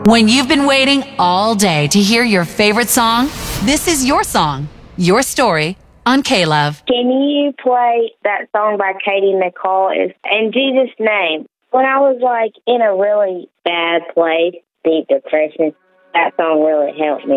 When you've been waiting all day to hear your favorite song, this is your song, your story on K-Love. Can you play that song by Katie Nicole? It's In Jesus' Name. When I was in a really bad place, deep depression, that song really helped me.